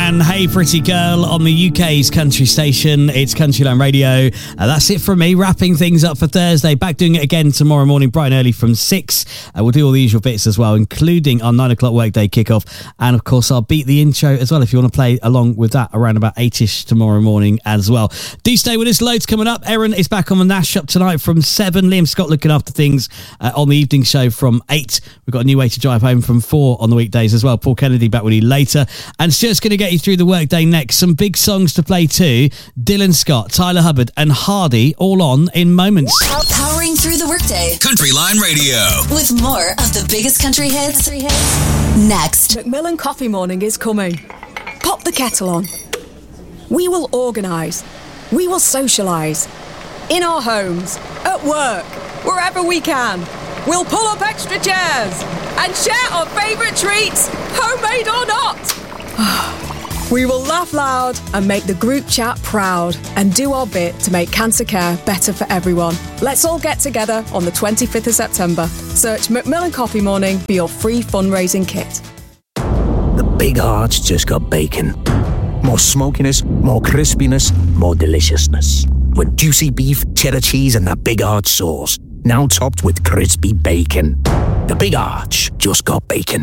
and Hey Pretty Girl on the UK's country station. It's Countryline Radio. That's it from me, wrapping things up for Thursday. Back doing it again tomorrow morning, bright and early from 6. We'll do all the usual bits as well, including our 9 o'clock workday kickoff. And of course, I'll beat the intro as well if you want to play along with that around about 8ish tomorrow morning as well. Do stay with us, loads coming up. Erin is back on the Nash Up tonight from 7. Liam Scott looking after things on the evening show from 8. We've got a new way to drive home from 4 on the weekdays as well. Paul Kennedy back with you later. And Stuart's going to get you through the workday next. Some big songs to play too. Dylan Scott, Tyler Hubbard and Hardy all on in moments. Powering through the workday. Countryline Radio. With more of the biggest country hits. Next. Macmillan Coffee Morning is coming. Pop the kettle on. We will organise. We will socialise. In our homes, at work, wherever we can. We'll pull up extra chairs and share our favourite treats, homemade or not. We will laugh loud and make the group chat proud and do our bit to make cancer care better for everyone. Let's all get together on the 25th of September. Search Macmillan Coffee Morning for your free fundraising kit. The Big Arch just got bacon. More smokiness, more crispiness, more deliciousness. With juicy beef, cheddar cheese and that Big Arch sauce. Now topped with crispy bacon. The Big Arch just got bacon.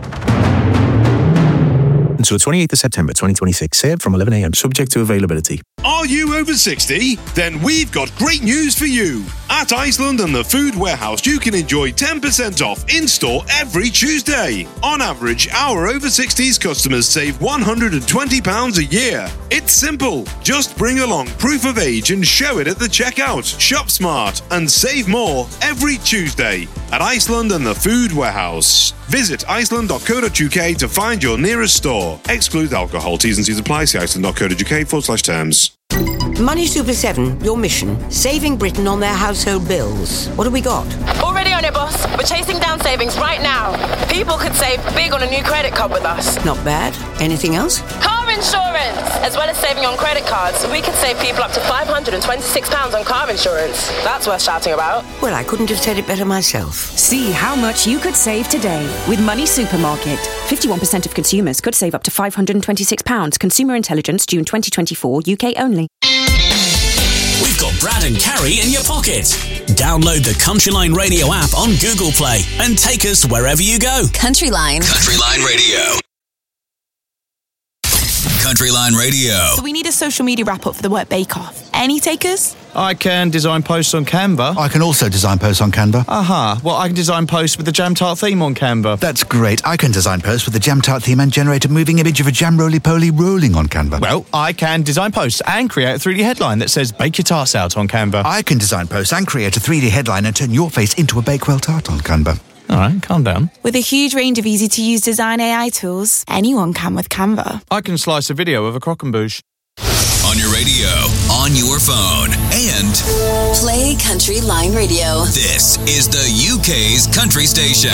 Until the 28th of September 2026, served from 11 a.m, subject to availability. Are you over 60? Then we've got great news for you. At Iceland and the Food Warehouse, you can enjoy 10% off in-store every Tuesday. On average, our over 60s customers save £120 a year. It's simple. Just bring along proof of age and show it at the checkout. Shop smart and save more every Tuesday at Iceland and the Food Warehouse. Visit iceland.co.uk to find your nearest store. Exclude alcohol. T's and C's apply. See iceland.co.uk/terms. Money Super 7, your mission, saving Britain on their household bills. What have we got? Already on it, boss. We're chasing down savings right now. People could save big on a new credit card with us. Not bad. Anything else? Car insurance! As well as saving on credit cards, we could save people up to £526 on car insurance. That's worth shouting about. Well, I couldn't have said it better myself. See how much you could save today with Money Supermarket. 51% of consumers could save up to £526. Consumer Intelligence, June 2024, UK only. We've got Brad and Carrie in your pocket. Download the Countryline Radio app on Google Play and take us wherever you go. Countryline. Countryline Radio. Countryline Radio. So we need a social media wrap-up for the Work Bake-Off. Any takers? I can design posts on Canva. I can also design posts on Canva. Aha. Well, I can design posts with the Jam Tart theme on Canva. That's great. I can design posts with the Jam Tart theme and generate a moving image of a jam roly-poly rolling on Canva. Well, I can design posts and create a 3D headline that says Bake Your Tarts Out on Canva. I can design posts and create a 3D headline and turn your face into a Bakewell tart on Canva. All right, calm down. With a huge range of easy-to-use design AI tools, anyone can with Canva. I can slice a video of a croquembouche. On your radio, on your phone, and play Countryline Radio. This is the UK's country station.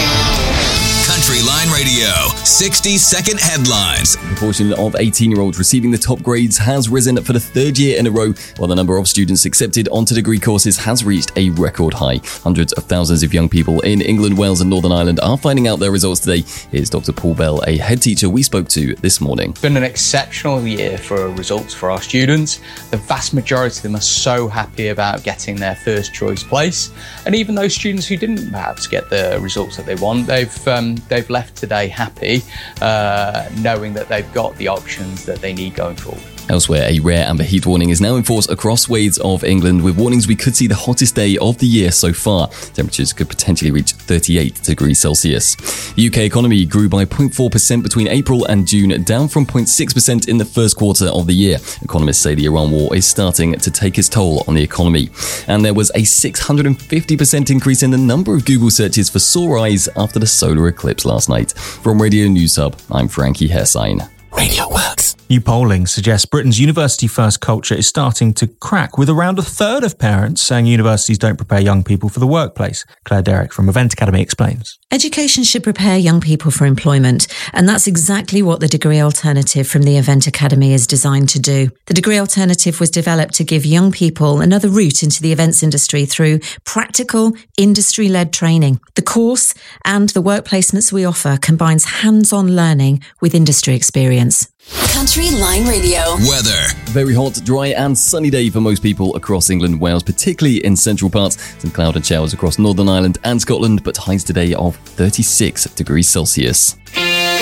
Countryline Radio, 60-second headlines. The proportion of 18-year-olds receiving the top grades has risen for the third year in a row, while the number of students accepted onto degree courses has reached a record high. Hundreds of thousands of young people in England, Wales and Northern Ireland are finding out their results today. Here's Dr. Paul Bell, a head teacher we spoke to this morning. It's been an exceptional year for results for our students. The vast majority of them are so happy about getting their first choice place. And even those students who didn't perhaps get the results that they want, they've left today happy, knowing that they've got the options that they need going forward. Elsewhere, a rare amber heat warning is now in force across swathes of England, with warnings we could see the hottest day of the year so far. Temperatures could potentially reach 38 degrees Celsius. The UK economy grew by 0.4% between April and June, down from 0.6% in the first quarter of the year. Economists say the Iran war is starting to take its toll on the economy. And there was a 650% increase in the number of Google searches for sore eyes after the solar eclipse last night. From Radio News Hub, I'm Frankie Hessine. Radio works. New polling suggests Britain's university-first culture is starting to crack, with around a third of parents saying universities don't prepare young people for the workplace. Claire Derrick from Event Academy explains. Education should prepare young people for employment, and that's exactly what the Degree Alternative from the Event Academy is designed to do. The Degree Alternative was developed to give young people another route into the events industry through practical, industry-led training. The course and the work placements we offer combines hands-on learning with industry experience. Country Line Radio. Weather. Very hot, dry and sunny day for most people across England and Wales, particularly in central parts. Some cloud and showers across Northern Ireland and Scotland, but highs today of 36 degrees Celsius.